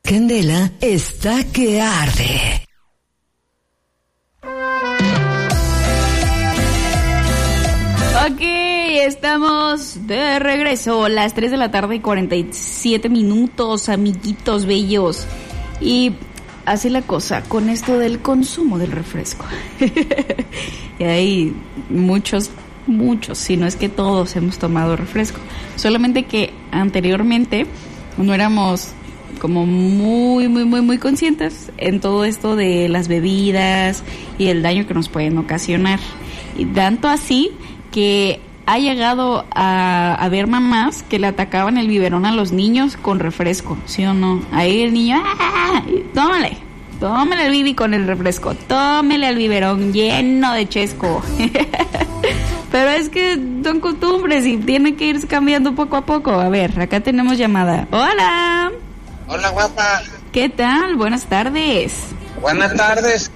Candela está que arde. Ok, estamos de regreso, las 3 de la tarde y 47 minutos, amiguitos bellos. Y así la cosa con esto del consumo del refresco. Y hay muchos, si no es que todos hemos tomado refresco. Solamente que anteriormente no éramos como muy conscientes en todo esto de las bebidas y el daño que nos pueden ocasionar. Y tanto así que ha llegado a haber mamás que le atacaban el biberón a los niños con refresco, ¿sí o no? Ahí el niño, tómale el bibi con el refresco, tómele el biberón lleno de chesco. Pero es que son costumbres y tiene que irse cambiando poco a poco. A ver, acá tenemos llamada. Hola. Hola, guapa. ¿Qué tal? Buenas tardes. Buenas tardes.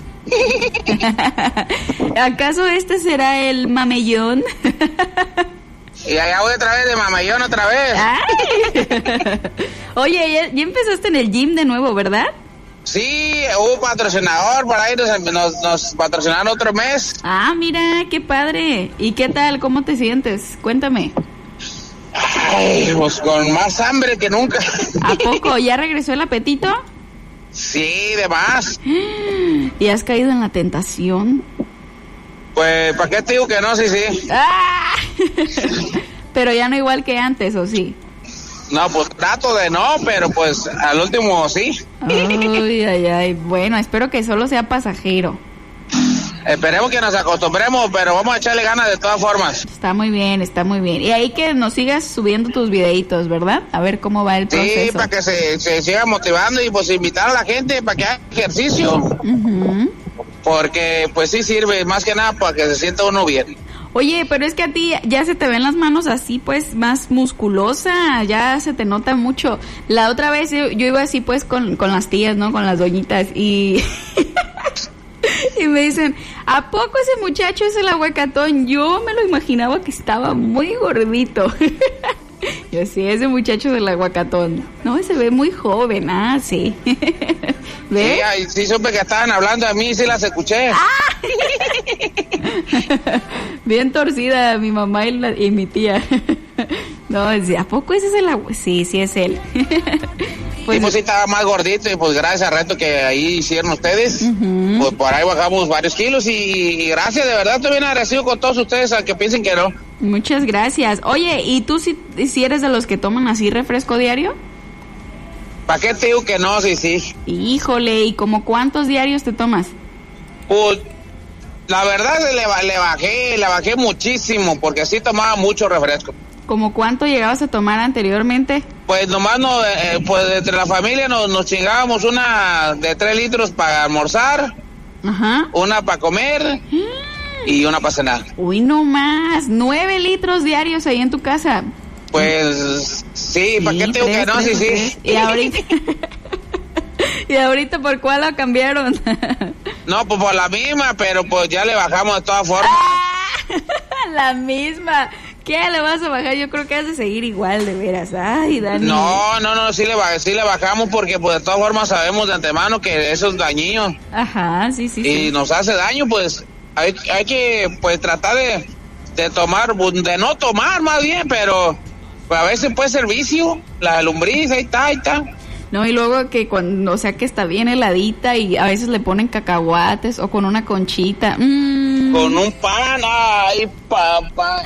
¿Acaso este será el mamellón? Y allá voy otra vez de mamellón otra vez. Ay. Oye, ya empezaste en el gym de nuevo, ¿verdad? Sí, hubo patrocinador, por ahí nos patrocinaron otro mes. Ah, mira, qué padre. ¿Y qué tal? ¿Cómo te sientes? Cuéntame. Ay, pues con más hambre que nunca. ¿A poco? ¿Ya regresó el apetito? Sí, de más. ¿Y has caído en la tentación? Pues, ¿para qué te digo que no? Sí. ¡Ah! Pero ya no igual que antes, ¿o sí? No, pues trato de no, pero pues al último sí. Ay. Bueno, espero que solo sea pasajero. Esperemos que nos acostumbremos, pero vamos a echarle ganas de todas formas. Está muy bien. Y ahí que nos sigas subiendo tus videitos, ¿verdad? A ver cómo va el proceso. Sí, para que se siga motivando y pues invitar a la gente para que haga ejercicio. Uh-huh. Porque pues sí sirve más que nada para que se sienta uno bien. Oye, pero es que a ti ya se te ven las manos así, pues, más musculosa, ya se te nota mucho. La otra vez yo iba así, pues, con las tías, ¿no? Con las doñitas, y... y me dicen, ¿a poco ese muchacho es el aguacatón? Yo me lo imaginaba que estaba muy gordito. Yo, sí, ese muchacho del aguacatón. No, se ve muy joven, sí. ¿Ves? Sí, supe que estaban hablando de mí, sí las escuché. Bien torcida mi mamá y mi tía. No, decía, ¿a poco ese es el agua? Sí, es él. Pues sí estaba más gordito y pues gracias al reto que ahí hicieron ustedes, uh-huh. Pues por ahí bajamos varios kilos y gracias, de verdad estoy bien agradecido con todos ustedes, al que piensen que no. Muchas gracias. Oye, ¿y tú si eres de los que toman así refresco diario? ¿Para qué te digo que no? Sí. Híjole, ¿y como cuántos diarios te tomas? Pues la verdad le bajé muchísimo porque sí tomaba mucho refresco. ¿Cómo cuánto llegabas a tomar anteriormente? Pues nomás pues entre la familia nos chingábamos una de 3 litros para almorzar, ajá, una para comer y una para cenar. Uy, no más, 9 litros diarios ahí en tu casa. Pues sí, ¿para qué te digo que no? Sí. ¿Y ahorita por cuál la cambiaron? No, pues por la misma, pero pues ya le bajamos de todas formas. La misma. ¿Qué le vas a bajar? Yo creo que has de seguir igual, de veras. Ay, Dani. No, sí le bajamos porque pues de todas formas sabemos de antemano que eso es dañino. Ajá, sí. Y nos hace daño, pues hay que pues tratar de tomar, de no tomar más bien, pero pues a veces puede ser vicio, la lombriz, ahí está. No, y luego que cuando, o sea, que está bien heladita y a veces le ponen cacahuates o con una conchita. Con un pan, ay, papá.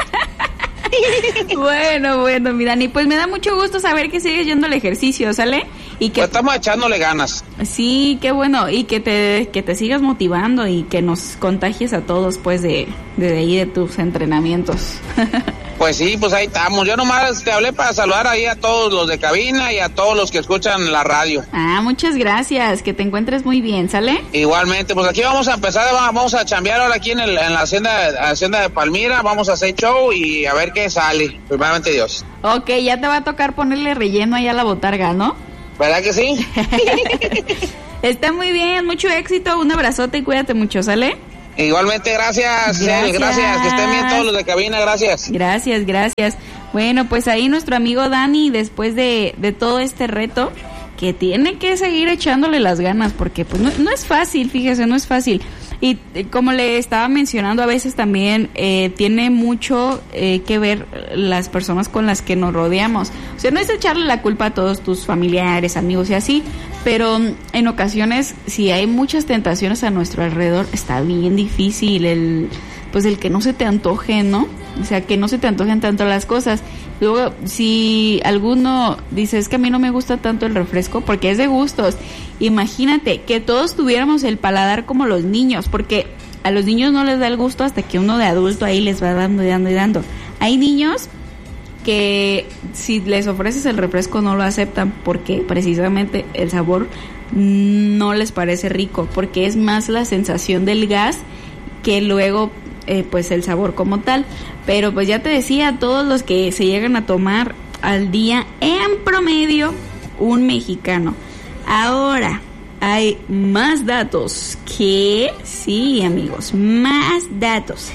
Bueno, mi Dani, pues me da mucho gusto saber que sigues yendo al ejercicio, ¿sale? Y que pues estamos echándole ganas. Sí, qué bueno, y que te sigas motivando y que nos contagies a todos, pues, de ahí de tus entrenamientos. Pues sí, pues ahí estamos. Yo nomás te hablé para saludar ahí a todos los de cabina y a todos los que escuchan la radio. Muchas gracias, que te encuentres muy bien, ¿sale? Igualmente, pues aquí vamos a empezar, vamos a chambear ahora aquí en la hacienda de Palmira, vamos a hacer show y a ver qué sale, primeramente Dios. Ok, ya te va a tocar ponerle relleno ahí a la botarga, ¿no? ¿Verdad que sí? Está muy bien, mucho éxito, un abrazote y cuídate mucho, ¿sale? Igualmente, gracias, que estén bien todos los de cabina, gracias. Gracias. Bueno, pues ahí nuestro amigo Dani, después de todo este reto, que tiene que seguir echándole las ganas, porque pues no es fácil, fíjese, no es fácil. Y como le estaba mencionando, a veces también tiene mucho que ver las personas con las que nos rodeamos. O sea, no es echarle la culpa a todos tus familiares, amigos y así, pero en ocasiones, si hay muchas tentaciones a nuestro alrededor, está bien difícil el que no se te antoje, ¿no? O sea, que no se te antojen tanto las cosas. Luego, si alguno dice, es que a mí no me gusta tanto el refresco, porque es de gustos. Imagínate que todos tuviéramos el paladar como los niños, porque a los niños no les da el gusto hasta que uno de adulto ahí les va dando y dando y dando. Hay niños que si les ofreces el refresco no lo aceptan, porque precisamente el sabor no les parece rico, porque es más la sensación del gas que luego pues el sabor como tal. Pero pues ya te decía, todos los que se llegan a tomar al día en promedio un mexicano. Ahora hay más datos que... Sí, amigos, más datos.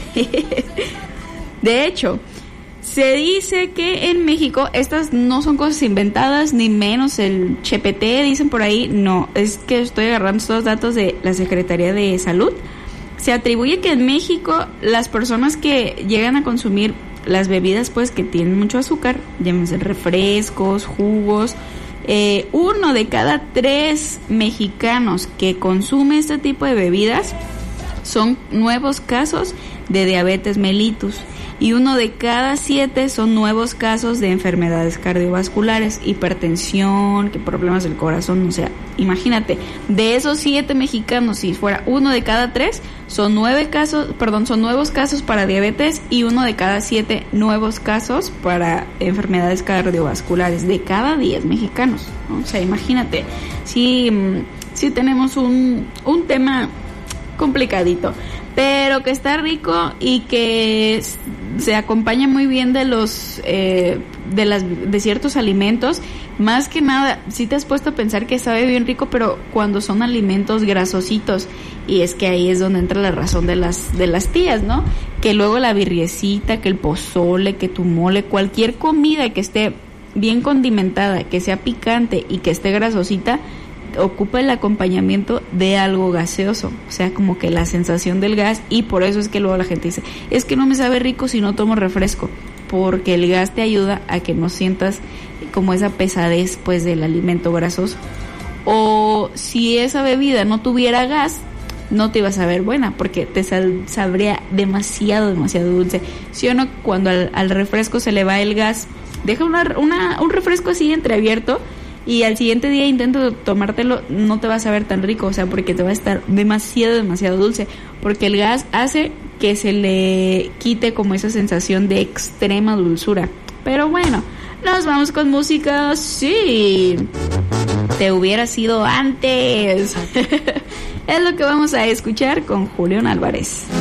De hecho, se dice que en México estas no son cosas inventadas, ni menos el Chepete, dicen por ahí. No, es que estoy agarrando estos datos de la Secretaría de Salud. Se atribuye que en México las personas que llegan a consumir las bebidas pues que tienen mucho azúcar, llámense refrescos, jugos, 1 de cada 3 mexicanos que consume este tipo de bebidas son nuevos casos de diabetes mellitus, y 1 de cada 7 son nuevos casos de enfermedades cardiovasculares, hipertensión, que problemas del corazón. O sea, imagínate, de esos 7 mexicanos, si fuera 1 de cada 3, son nuevos casos para diabetes, y 1 de cada 7 nuevos casos para enfermedades cardiovasculares de cada 10 mexicanos, ¿no? O sea, imagínate, sí tenemos un tema complicadito, pero que está rico y que se acompaña muy bien de de ciertos alimentos. Más que nada, si te has puesto a pensar que sabe bien rico, pero cuando son alimentos grasositos, y es que ahí es donde entra la razón de las tías, ¿no? Que luego la birriecita, que el pozole, que tu mole, cualquier comida que esté bien condimentada, que sea picante y que esté grasosita, ocupa el acompañamiento de algo gaseoso, o sea, como que la sensación del gas. Y por eso es que luego la gente dice, es que no me sabe rico si no tomo refresco, porque el gas te ayuda a que no sientas como esa pesadez pues del alimento grasoso. O si esa bebida no tuviera gas, no te iba a saber buena, porque te sabría demasiado dulce. ¿Sí o no? Cuando al refresco se le va el gas, deja un refresco así entreabierto, y al siguiente día intento tomártelo, no te va a saber tan rico, o sea, porque te va a estar demasiado dulce, porque el gas hace que se le quite como esa sensación de extrema dulzura. Pero bueno, nos vamos con música. Sí, te hubiera sido antes. Es lo que vamos a escuchar con Julián Álvarez.